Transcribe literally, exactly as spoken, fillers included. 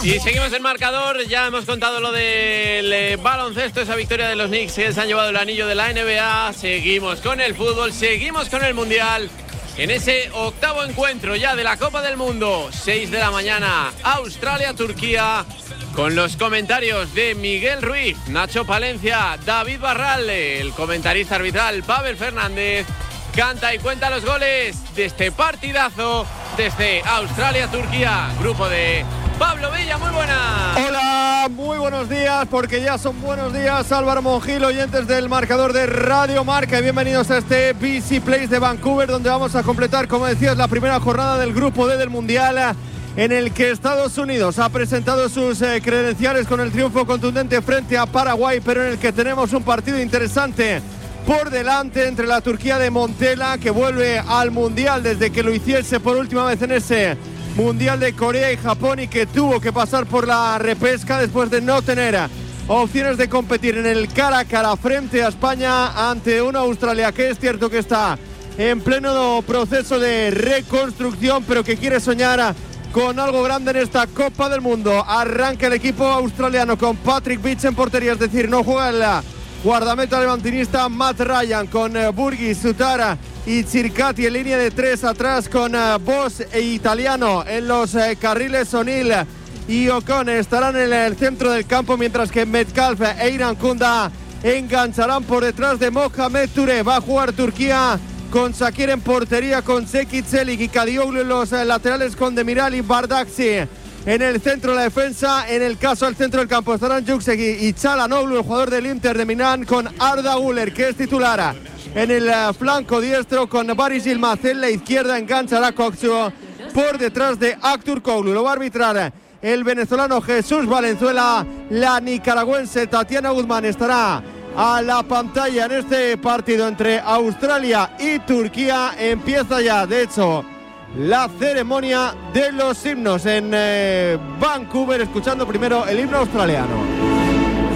Y seguimos el marcador, ya hemos contado lo del eh, baloncesto, esa victoria de los Knicks que se han llevado el anillo de la N B A. Seguimos con el fútbol, seguimos con el Mundial. En ese octavo encuentro ya de la Copa del Mundo, seis de la mañana, Australia-Turquía, con los comentarios de Miguel Ruiz, Nacho Palencia, David Barral, el comentarista arbitral Pavel Fernández. Canta y cuenta los goles de este partidazo desde Australia-Turquía, grupo de Pablo Villa. Muy buenas. Hola, muy buenos días, porque ya son buenos días. Álvaro Mongil, oyentes del marcador de Radio Marca, y bienvenidos a este B C Place de Vancouver, donde vamos a completar, como decías, la primera jornada del grupo D del Mundial, en el que Estados Unidos ha presentado sus eh, credenciales con el triunfo contundente frente a Paraguay, pero en el que tenemos un partido interesante por delante entre la Turquía de Montella, que vuelve al Mundial desde que lo hiciese por última vez en ese Mundial de Corea y Japón, y que tuvo que pasar por la repesca después de no tener opciones de competir en el cara a cara frente a España, ante una Australia que es cierto que está en pleno proceso de reconstrucción, pero que quiere soñar con algo grande en esta Copa del Mundo. Arranca el equipo australiano con Patrick Beach en portería, es decir, no juega en la guardameta levantinista Matt Ryan, con uh, Burgis, Sutara y Circati en línea de tres atrás, con uh, Boss e Italiano en los uh, carriles. O'Neill y Ocon estarán en el centro del campo, mientras que Metcalf e Iran Kunda engancharán por detrás de Mohamed Touré. Va a jugar Turquía con Shakir en portería, con Seki Çelik y Kadioglu en los uh, laterales, con Demiral y Bardakci en el centro de la defensa. En el caso del centro del campo estarán Juksegi y Çalhanoğlu, el jugador del Inter de Milán, con Arda Güler, que es titular en el uh, flanco diestro, con Barış Yılmaz en la izquierda. Enganchará Kokçu por detrás de Aktürkoğlu. Lo va a arbitrar el venezolano Jesús Valenzuela. La nicaragüense Tatiana Guzmán estará a la pantalla en este partido entre Australia y Turquía. Empieza ya, de hecho, la ceremonia de los himnos en eh, Vancouver, escuchando primero el himno australiano.